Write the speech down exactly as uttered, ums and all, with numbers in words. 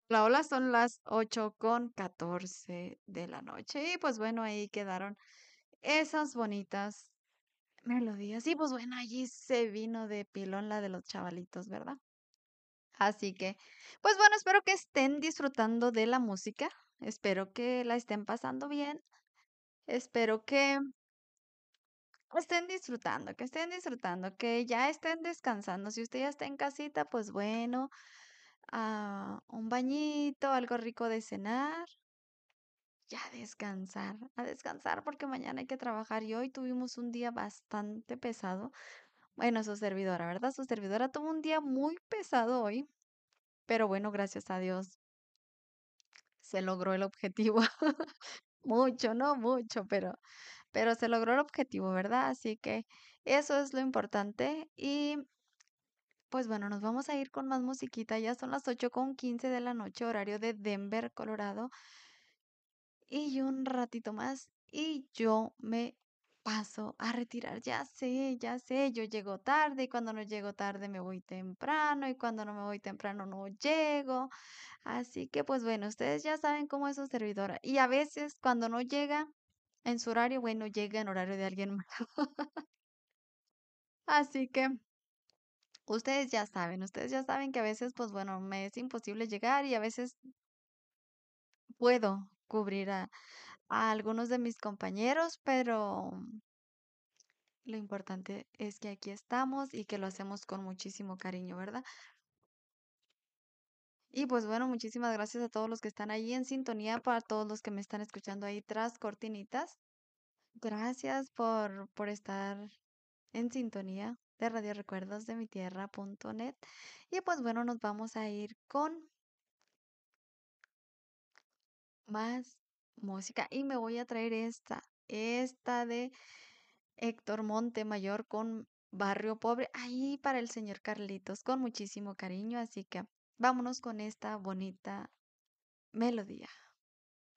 La hola, son las ocho con catorce de la noche. Y pues bueno, ahí quedaron esas bonitas melodías. Y pues bueno, allí se vino de pilón la de los chavalitos, ¿verdad? Así que, pues bueno, espero que estén disfrutando de la música. Espero que la estén pasando bien. Espero que estén disfrutando, que estén disfrutando, que ya estén descansando. Si usted ya está en casita, pues bueno, ah, un bañito, algo rico de cenar. Ya a descansar, a descansar porque mañana hay que trabajar y hoy tuvimos un día bastante pesado. Bueno, su servidora, ¿verdad? Su servidora tuvo un día muy pesado hoy, pero bueno, gracias a Dios se logró el objetivo. Mucho, no mucho, pero, pero se logró el objetivo, ¿verdad? Así que eso es lo importante. Y pues bueno, nos vamos a ir con más musiquita. Ya son las ocho con quince de la noche, horario de Denver, Colorado. Y un ratito más y yo me paso a retirar. Ya sé, ya sé, yo llego tarde y cuando no llego tarde me voy temprano y cuando no me voy temprano no llego. Así que pues bueno, ustedes ya saben cómo es su servidora. Y a veces cuando no llega en su horario, bueno, llega en horario de alguien más. Así que ustedes ya saben, ustedes ya saben que a veces pues bueno, me es imposible llegar y a veces puedo cubrir a, a algunos de mis compañeros, pero lo importante es que aquí estamos y que lo hacemos con muchísimo cariño, ¿verdad? Y pues bueno, muchísimas gracias a todos los que están ahí en sintonía, para todos los que me están escuchando ahí tras cortinitas. Gracias por, por estar en sintonía de Radio Recuerdos de mi tierra punto net. Y pues bueno, nos vamos a ir con más música y me voy a traer esta, esta de Héctor Montemayor con Barrio Pobre, ahí para el señor Carlitos, con muchísimo cariño, así que vámonos con esta bonita melodía.